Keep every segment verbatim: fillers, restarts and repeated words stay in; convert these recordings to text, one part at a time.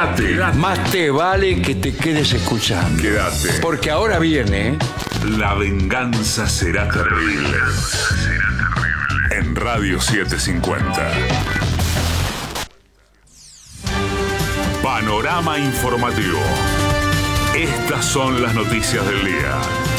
Quédate. Más te vale que te quedes escuchando. Quédate. Porque ahora viene... La venganza será terrible. La venganza será terrible. En Radio setecientos cincuenta. Panorama informativo. Estas son las noticias del día.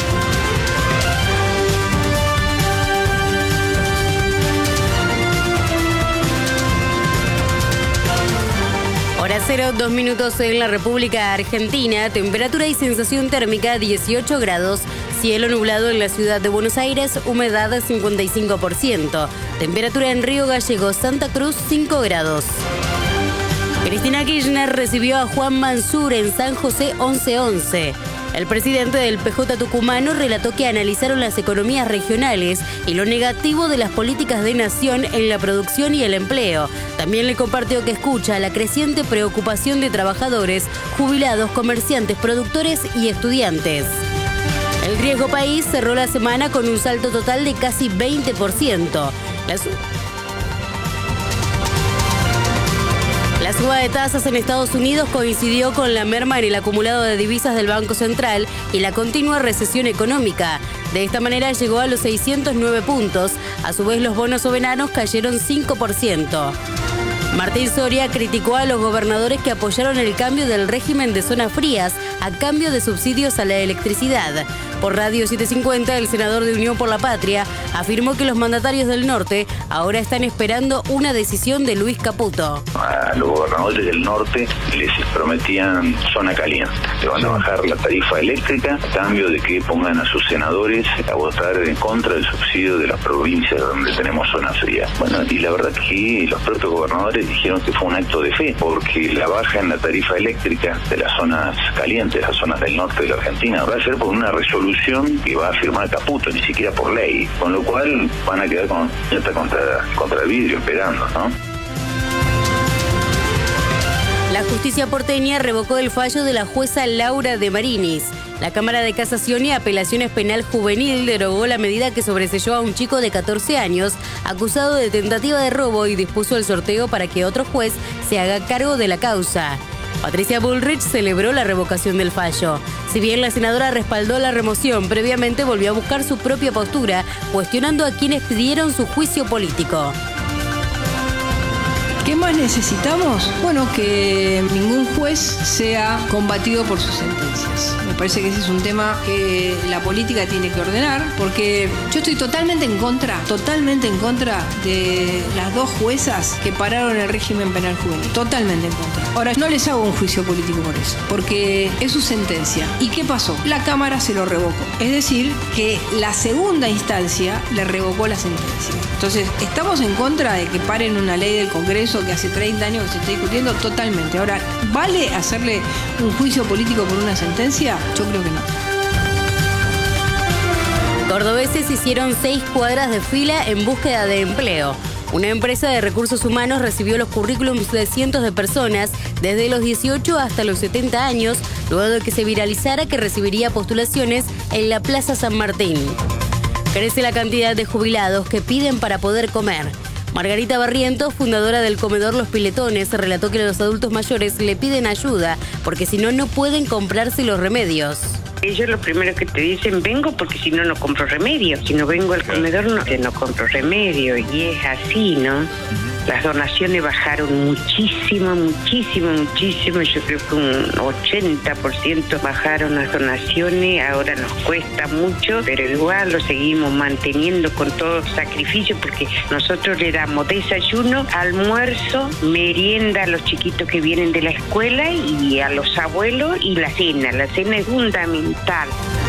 Hora cero, dos minutos en la República Argentina. Temperatura y sensación térmica dieciocho grados. Cielo nublado en la ciudad de Buenos Aires. Humedad cincuenta y cinco por ciento. Temperatura en Río Gallegos, Santa Cruz, cinco grados. Cristina Kirchner recibió a Juan Mansur en San José once once. El presidente del P J tucumano relató que analizaron las economías regionales y lo negativo de las políticas de nación en la producción y el empleo. También le compartió que escucha la creciente preocupación de trabajadores, jubilados, comerciantes, productores y estudiantes. El riesgo país cerró la semana con un salto total de casi veinte por ciento. La su- La suba de tasas en Estados Unidos coincidió con la merma en el acumulado de divisas del Banco Central y la continua recesión económica. De esta manera llegó a los seiscientos nueve puntos. A su vez, los bonos soberanos cayeron cinco por ciento. Martín Soria criticó a los gobernadores que apoyaron el cambio del régimen de zonas frías a cambio de subsidios a la electricidad. Por Radio setecientos cincuenta, el senador de Unión por la Patria afirmó que los mandatarios del norte ahora están esperando una decisión de Luis Caputo. A los gobernadores del norte les prometían zona caliente. Le van a bajar la tarifa eléctrica a cambio de que pongan a sus senadores a votar en contra del subsidio de las provincias donde tenemos zona fría. Bueno, y la verdad que los propios gobernadores dijeron que fue un acto de fe, porque la baja en la tarifa eléctrica de las zonas calientes, las zonas del norte de la Argentina, va a ser por una resolución que va a firmar Caputo, ni siquiera por ley, con lo cual van a quedar con, contra, contra el vidrio esperando, ¿no? La justicia porteña revocó el fallo de la jueza Laura de Marinis. La Cámara de Casación y Apelaciones Penal Juvenil derogó la medida que sobreseyó a un chico de catorce años acusado de tentativa de robo y dispuso el sorteo para que otro juez se haga cargo de la causa. Patricia Bullrich celebró la revocación del fallo. Si bien la senadora respaldó la remoción, previamente volvió a buscar su propia postura, cuestionando a quienes pidieron su juicio político. ¿Qué más necesitamos? Bueno, que ningún juez sea combatido por sus sentencias. Me parece que ese es un tema que la política tiene que ordenar, porque yo estoy totalmente en contra, totalmente en contra de las dos juezas que pararon el régimen penal juvenil. Totalmente en contra. Ahora, no les hago un juicio político por eso, porque es su sentencia. ¿Y qué pasó? La Cámara se lo revocó. Es decir, que la segunda instancia le revocó la sentencia. Entonces, ¿estamos en contra de que paren una ley del Congreso que hace treinta años que se está discutiendo? Totalmente. Ahora, ¿vale hacerle un juicio político por una sentencia? Yo creo que no. Cordobeses hicieron seis cuadras de fila en búsqueda de empleo. Una empresa de recursos humanos recibió los currículums de cientos de personas desde los dieciocho hasta los setenta años, luego de que se viralizara que recibiría postulaciones en la Plaza San Martín. Crece la cantidad de jubilados que piden para poder comer. Margarita Barrientos, fundadora del comedor Los Piletones, relató que los adultos mayores le piden ayuda porque si no, no pueden comprarse los remedios. Ellos lo primero que te dicen, vengo porque si no, no compro remedio. Si no vengo al comedor, no, no compro remedio. Y es así, ¿no? Las donaciones bajaron muchísimo, muchísimo, muchísimo. Yo creo que un ochenta por ciento bajaron las donaciones. Ahora nos cuesta mucho, pero igual lo seguimos manteniendo con todo sacrificio porque nosotros le damos desayuno, almuerzo, merienda a los chiquitos que vienen de la escuela y a los abuelos y la cena. La cena es fundamental.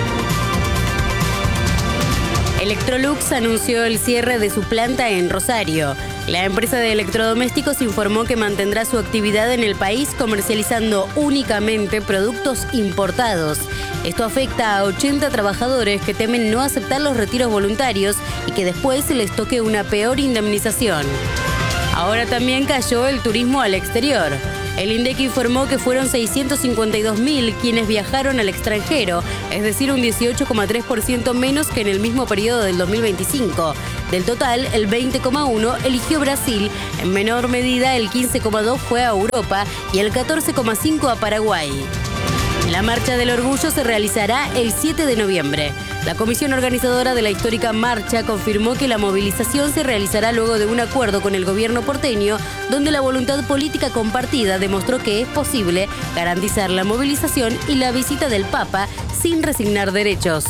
Electrolux anunció el cierre de su planta en Rosario. La empresa de electrodomésticos informó que mantendrá su actividad en el país comercializando únicamente productos importados. Esto afecta a ochenta trabajadores que temen no aceptar los retiros voluntarios y que después se les toque una peor indemnización. Ahora también cayó el turismo al exterior. El INDEC informó que fueron seiscientos cincuenta y dos mil quienes viajaron al extranjero, es decir, un dieciocho coma tres por ciento menos que en el mismo periodo del dos mil veinticinco. Del total, el veinte coma uno por ciento eligió Brasil, en menor medida el quince coma dos por ciento fue a Europa y el catorce coma cinco por ciento a Paraguay. La Marcha del Orgullo se realizará el siete de noviembre. La comisión organizadora de la histórica marcha confirmó que la movilización se realizará luego de un acuerdo con el gobierno porteño, donde la voluntad política compartida demostró que es posible garantizar la movilización y la visita del Papa sin resignar derechos.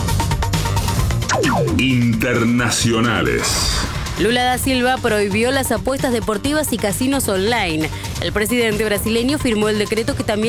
Internacionales. Lula da Silva prohibió las apuestas deportivas y casinos online. El presidente brasileño firmó el decreto que también